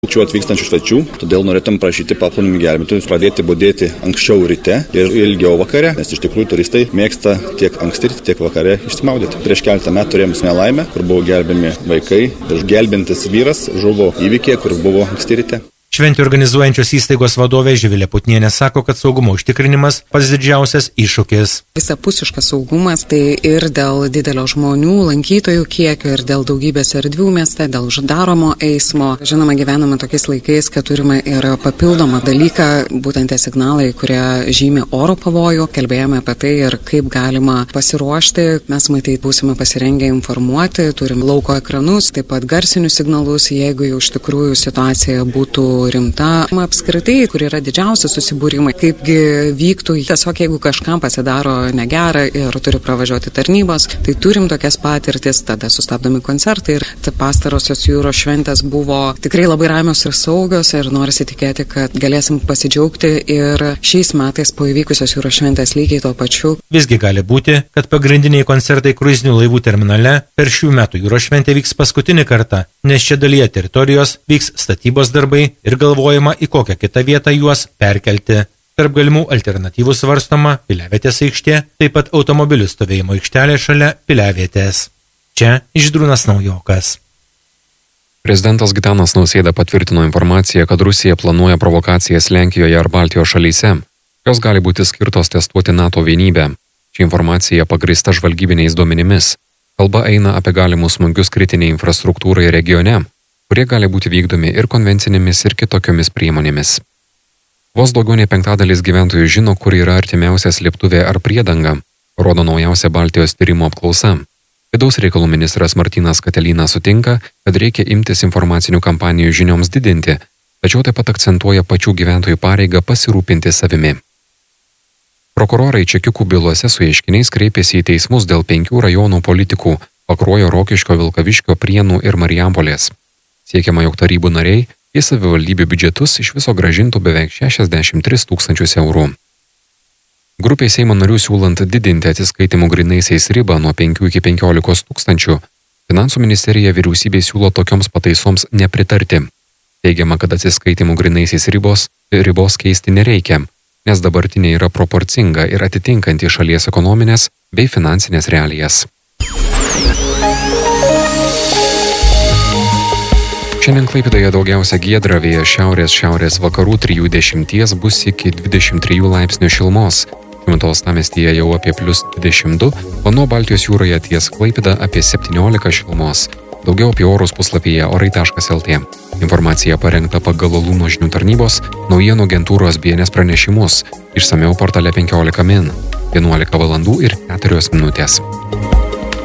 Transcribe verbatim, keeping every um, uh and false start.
Čia atvykstančių svečių, todėl norėtum prašyti paplūdimio gelbėtojus pradėti budėti anksčiau ryte ir ilgiau vakare, nes iš tikrųjų turistai mėgsta tiek anksti, tiek vakare išsimaudyti. Prieš keletą metų turėjom nelaimę, kur buvo gelbėmi vaikai ir gelbintis vyras žuvo įvykyje, kur buvo anksti ryte. Šventę organizuojančios įstaigos vadovė Živilė Putnienė sako, kad saugumo užtikrinimas pats didžiausias iššūkis. Visapusiškas saugumas tai ir dėl didelio žmonių, lankytojų kiekio, ir dėl daugybės erdvių mieste, dėl uždaromo eismo. Žinoma, gyvename tokiais laikais, kad turime ir papildomą dalyką, būtent tie signalai, kurie žymi oro pavojų. Kalbėjome apie tai ir kaip galima pasiruošti. Mes matyt būsime pasirengę informuoti, turim lauko ekranus, taip pat garsinius signalus, jeigu jau iš tikrųjų situacija būtų rimta. Apskritai, kur yra didžiausi susibūrimai, kaipgi vyktų, tiesiog jeigu kažkam pasidaro negera ir turi pravažiuoti tarnybos, tai turim tokias patirtis, tada sustabdomi koncertai ir pastarosios jūros šventės buvo tikrai labai ramios ir saugios ir norisi tikėti, kad galėsim pasidžiaugti ir šiais metais po įvykusios jūros šventės lygiai to pačiu. Visgi gali būti, kad pagrindiniai koncertai kruizinių laivų terminale per šių metų jūros šventę vyks paskutinį kartą, nes čia dalyje teritorijos vyks statybos darbai ir galvojama, į kokią kitą vietą juos perkelti. Tarp galimų alternatyvų svarstoma Piliavietės aikštė, taip pat automobilių stovėjimo aikštelė šalia Piliavietės. Čia Žydrūnas Naujokas. Prezidentas Gitanas Nausėda patvirtino informaciją, kad Rusija planuoja provokacijas Lenkijoje ar Baltijos šalyse. Jos gali būti skirtos testuoti NATO vienybę. Ši informacija pagrįsta žvalgybiniais duomenimis. Kalba eina apie galimus smūgius kritiniai infrastruktūrai regione, kurie gali būti vykdomi ir konvencinėmis ir kitokiomis priemonėmis. Vos daugiau nei penktadalis gyventojų žino, kur yra artimiausia slėptuvė ar priedanga, rodo naujausia Baltijos tyrimo apklausa. Vidaus reikalų ministras Martynas Katelynas sutinka, kad reikia imtis informacinių kampanijų žinioms didinti, tačiau taip pat akcentuoja pačių gyventojų pareigą pasirūpinti savimi. Prokurorai čekiukų bylose su ieškiniais kreipėsi į teismus dėl penkių rajonų politikų – Pakruojo, Rokiškio, Vilkaviškio, Prienų ir Marijampolės. Siekiama, jog tarybų nariai į savivaldybių biudžetus iš viso grąžintų beveik šešiasdešimt tris tūkstančius eurų. Grupiai Seimo narių siūlant didinti atsiskaitimų grynaisiais ribą nuo penkių iki penkiolikos tūkstančių, Finansų ministerija vyriausybei siūlo tokioms pataisoms nepritarti. Teigiama, kad atsiskaitimų grynaisiais ribos, ribos keisti nereikia, nes dabartinė yra proporcinga ir atitinkanti šalies ekonominės bei finansinės realijas. Šiandien Klaipėdoje daugiausia giedra, vėjas šiaurės šiaurės vakarų trijų dešimties bus iki dvidešimt trijų laipsnių šilumos. Šiuo metu uostamiestyje jau apie plius dvidešimt du, o nuo Baltijos jūroje ties Klaipėda apie septyniolika šilumos. Daugiau apie orus puslapyje orai taškas lt. Informacija parengta pagal Lūno žinių tarnybos, naujienų agentūros B N S pranešimus. Išsamiau portale penkiolika min. vienuolika valandų ir keturios minutės.